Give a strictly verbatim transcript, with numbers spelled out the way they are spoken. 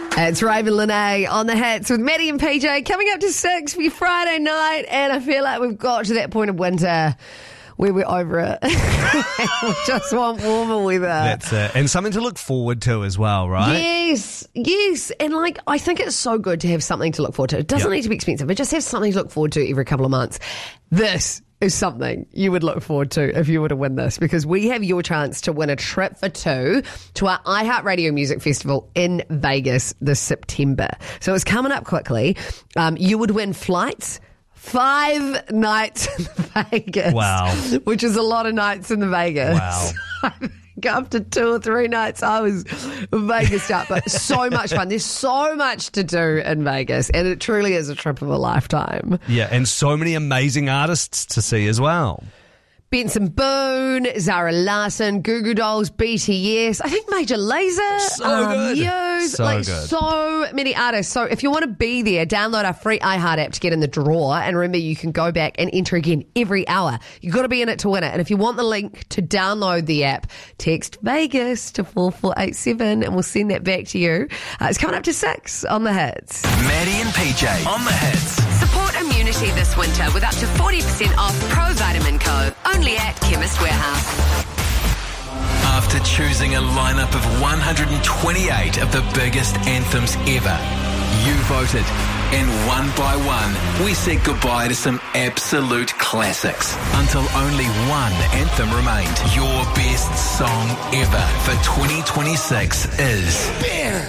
It's Raven Lene on the hits with Maddie and P J coming up to six for your Friday night, and I feel like we've got to that point of winter where we're over it. We just want warmer weather. That's it. And something to look forward to as well, right? Yes, yes. And like, I think it's so good to have something to look forward to. It doesn't Yep. need to be expensive, but just have something to look forward to every couple of months. This is something you would look forward to if you were to win this, because we have your chance to win a trip for two to our iHeartRadio Music Festival in Vegas this September. So it's coming up quickly. Um, you would win flights, five nights in Vegas. Wow. Which is a lot of nights in the Vegas. Wow. I think after two or three nights, I was Vegas up, but so much fun. There's so much to do in Vegas, and it truly is a trip of a lifetime. Yeah, and so many amazing artists to see as well. Benson Boone, Zara Larsson, Goo Goo Dolls, B T S, I think Major Lazer, So um, good. Muse, So like good. so many artists. So if you want to be there, download our free iHeart app to get in the draw. And remember, you can go back and enter again every hour. You've got to be in it to win it. And if you want the link to download the app, text Vegas to four four eight seven and we'll send that back to you. Uh, it's coming up to six on the hits. Maddie and P J on the hits. Support immunity this winter with up to forty percent off Pro Vitamin Co. Only at Chemist Warehouse. After choosing a lineup of one hundred twenty-eight of the biggest anthems ever, you voted. And one by one, we said goodbye to some absolute classics. Until only one anthem remained. Your best song ever for twenty twenty-six is Bear.